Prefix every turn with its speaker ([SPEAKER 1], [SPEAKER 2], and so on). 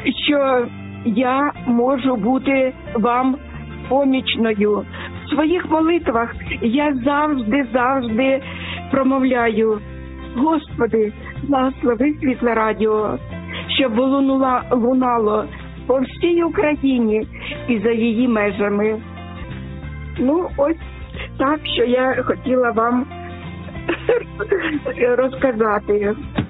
[SPEAKER 1] що я можу бути вам помічною. В своїх молитвах я завжди промовляю: Господи, благослови Світле Радіо, щоб лунало по всій Україні і за її межами. Ну, ось так, що я хотіла вам розказати.